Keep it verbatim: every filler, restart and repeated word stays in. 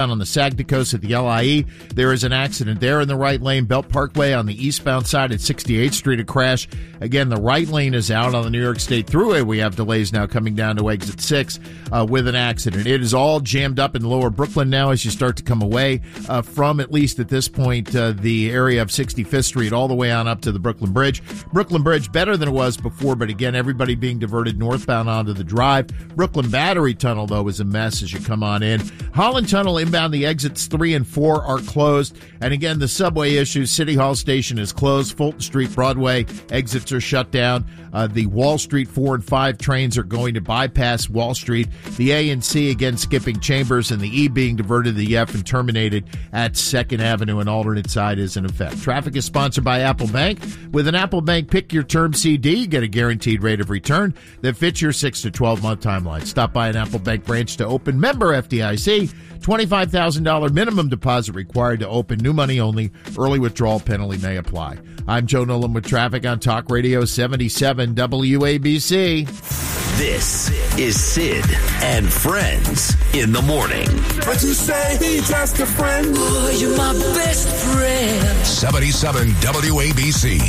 on the Saginaw Coast at the L I E. There is an accident there in the right lane. Belt Parkway on the eastbound side at sixty-eighth Street, a crash. Again, the right lane is out on the New York State Thruway. We have delays now coming down to exit six uh, with an accident. It is all jammed up in lower Brooklyn now as you start to come away uh, from, at least at this point, uh, the area of sixty-fifth Street all the way on up to the Brooklyn Bridge. Brooklyn Bridge better than it was before, but again, everybody being diverted northbound onto the drive. Brooklyn Battery Tunnel, though, is a mess as you come on in. Holland Tunnel inbound, the exits three and four are closed. And again, the subway issues. City Hall Station is closed. Fulton Street, Broadway, exits are shut down. Uh, the Wall Street four and five trains are going to bypass Wall Street. The A and C, again, skipping Chambers, and the E being diverted to the F and terminated at second Avenue. An alternate side is in effect. Traffic is sponsored by Apple Bank. With an Apple Bank Pick Your Term C D, you get a guaranteed rate of return that fits your six to twelve month timeline. Stop by an Apple Bank branch to open. Member F D I C. twenty-five thousand dollars minimum deposit required to open. New money only. Early withdrawal penalty may apply. I'm Joe Nolan with traffic on Talk Radio seventy-seven W A B C. This is Sid and Friends in the morning. But you say he's just a friend. Oh, you're my best friend. seventy-seven W A B C.